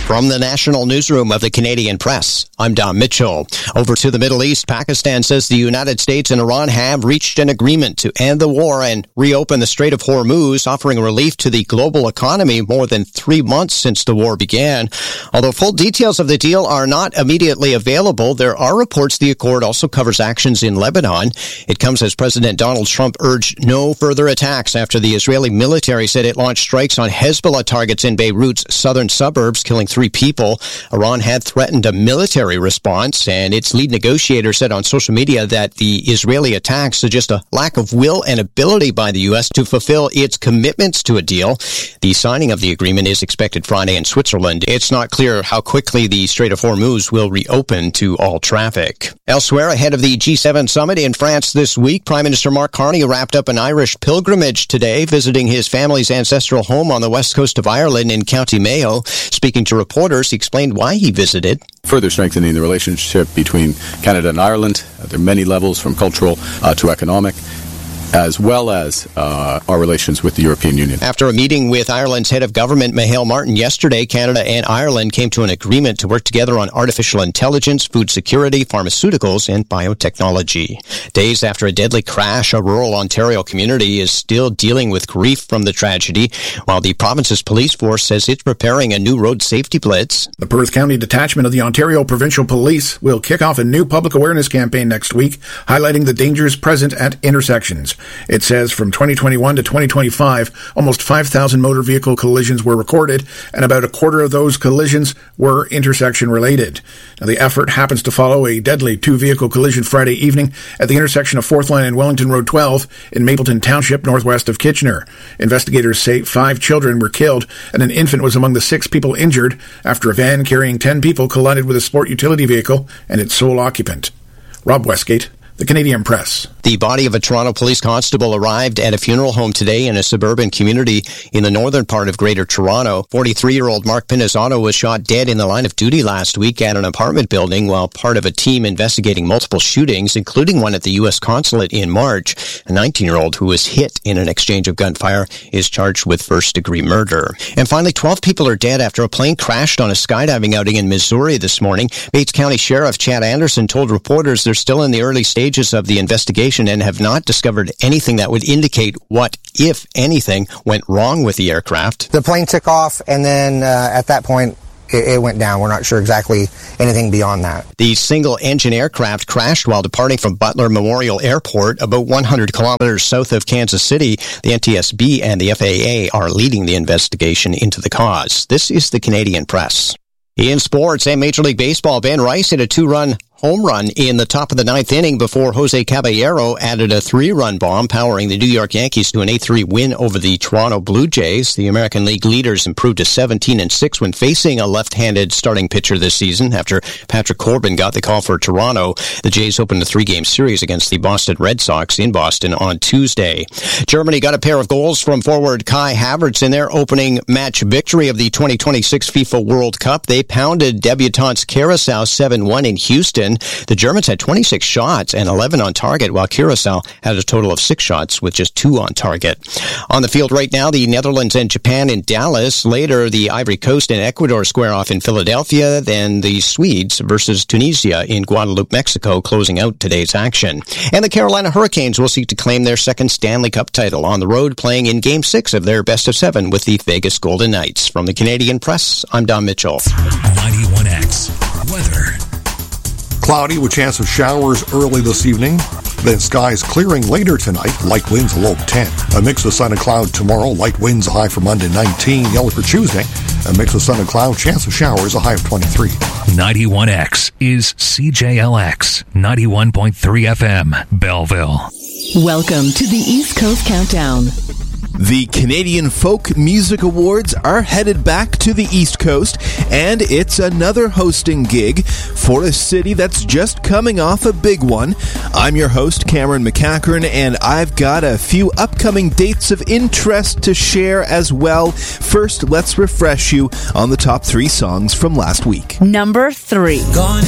From the National Newsroom of the Canadian Press, I'm Don Mitchell. Over to the Middle East, Pakistan says the United States and Iran have reached an agreement to end the war and reopen the Strait of Hormuz, offering relief to the global economy more than 3 months since the war began. Although full details of the deal are not immediately available, there are reports the accord also covers actions in Lebanon. It comes as President Donald Trump urged no further attacks after the Israeli military said it launched strikes on Hezbollah targets in Beirut's southern suburbs, killing 3 people. Iran had threatened a military response, and its lead negotiator said on social media that the Israeli attacks suggest a lack of will and ability by the U.S. to fulfill its commitments to a deal. The signing of the agreement is expected Friday in Switzerland. It's not clear how quickly the Strait of Hormuz will reopen to all traffic. Elsewhere, ahead of the G7 summit in France this week, Prime Minister Mark Carney wrapped up an Irish pilgrimage today, visiting his family's ancestral home on the west coast of Ireland in County Mayo. Speaking to reporters, he explained why he visited. Further strengthening the relationship between Canada and Ireland. There are many levels, from cultural to economic, as well as our relations with the European Union. After a meeting with Ireland's head of government, Micheál Martin, yesterday, Canada and Ireland came to an agreement to work together on artificial intelligence, food security, pharmaceuticals, and biotechnology. Days after a deadly crash, a rural Ontario community is still dealing with grief from the tragedy, while the province's police force says it's preparing a new road safety blitz. The Perth County detachment of the Ontario Provincial Police will kick off a new public awareness campaign next week, highlighting the dangers present at intersections. It says from 2021 to 2025, almost 5,000 motor vehicle collisions were recorded, and about a quarter of those collisions were intersection-related. Now, the effort happens to follow a deadly 2-vehicle collision Friday evening at the intersection of 4th Line and Wellington Road 12 in Mapleton Township, northwest of Kitchener. Investigators say 5 children were killed, and an infant was among the 6 people injured after a van carrying 10 people collided with a sport utility vehicle and its sole occupant. Rob Westgate, The Canadian Press. The body of a Toronto police constable arrived at a funeral home today in a suburban community in the northern part of Greater Toronto. 43-year-old Mark Pinizzano was shot dead in the line of duty last week at an apartment building while part of a team investigating multiple shootings, including one at the U.S. consulate in March. A 19-year-old who was hit in an exchange of gunfire is charged with first-degree murder. And finally, 12 people are dead after a plane crashed on a skydiving outing in Missouri this morning. Bates County Sheriff Chad Anderson told reporters they're still in the early stages of the investigation and have not discovered anything that would indicate what, if anything, went wrong with the aircraft. The plane took off, and then at that point, it went down. We're not sure exactly anything beyond that. The single-engine aircraft crashed while departing from Butler Memorial Airport, about 100 kilometers south of Kansas City. The NTSB and the FAA are leading the investigation into the cause. This is the Canadian Press. In sports and Major League Baseball, Ben Rice hit a 2-run home run in the top of the 9th inning before Jose Caballero added a 3-run bomb, powering the New York Yankees to an 8-3 win over the Toronto Blue Jays. The American League leaders improved to 17-6 when facing a left-handed starting pitcher this season after Patrick Corbin got the call for Toronto. The Jays opened a 3-game series against the Boston Red Sox in Boston on Tuesday. Germany got a pair of goals from forward Kai Havertz in their opening match victory of the 2026 FIFA World Cup. They pounded debutantes Curaçao 7-1 in Houston. The Germans had 26 shots and 11 on target, while Curaçao had a total of 6 shots with just 2 on target. On the field right now, the Netherlands and Japan in Dallas. Later, the Ivory Coast and Ecuador square off in Philadelphia. Then the Swedes versus Tunisia in Guadeloupe, Mexico, closing out today's action. And the Carolina Hurricanes will seek to claim their second Stanley Cup title on the road, playing in Game 6 of their best-of-7 with the Vegas Golden Knights. From the Canadian Press, I'm Don Mitchell. 91X Weather. Cloudy with chance of showers early this evening. Then skies clearing later tonight. Light winds a low of 10. A mix of sun and cloud tomorrow. Light winds a high for Monday 19. Yellow for Tuesday. A mix of sun and cloud. Chance of showers a high of 23. 91X is CJLX 91.3 FM Belleville. Welcome to the East Coast Countdown. The Canadian Folk Music Awards are headed back to the East Coast, and it's another hosting gig for a city that's just coming off a big one. I'm your host, Cameron McCachern, and I've got a few upcoming dates of interest to share as well. First, let's refresh you on the top 3 songs from last week. Number 3. Gone